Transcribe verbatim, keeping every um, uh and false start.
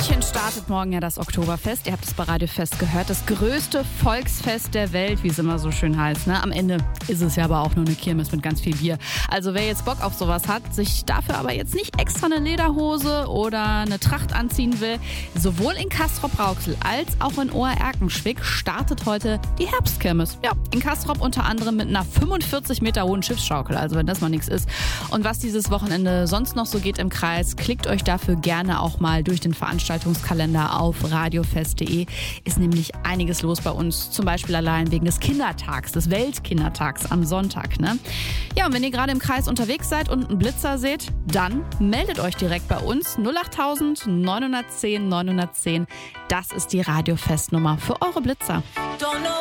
München startet morgen ja das Oktoberfest. Ihr habt es bei Radio Fest gehört. Das größte Volksfest der Welt, wie es immer so schön heißt. Ne? Am Ende ist es ja aber auch nur eine Kirmes mit ganz viel Bier. Also wer jetzt Bock auf sowas hat, sich dafür aber jetzt nicht extra eine Lederhose oder eine Tracht anziehen will, sowohl in Castrop-Rauxel als auch in Ohr-Erkenschwick startet heute die Herbstkirmes. Ja, in Castrop unter anderem mit einer fünfundvierzig Meter hohen Schiffsschaukel, also wenn das mal nichts ist. Und was dieses Wochenende sonst noch so geht im Kreis, klickt euch dafür gerne auch mal durch den Veranstaltungskalender auf radiofest punkt de. Ist nämlich einiges los bei uns, zum Beispiel allein wegen des Kindertags, des Weltkindertags am Sonntag. Ne? Ja, und wenn ihr gerade im Kreis unterwegs seid und einen Blitzer seht, dann meldet euch direkt bei uns null acht neun eins null neun eins null. Das ist die Radiofestnummer für eure Blitzer.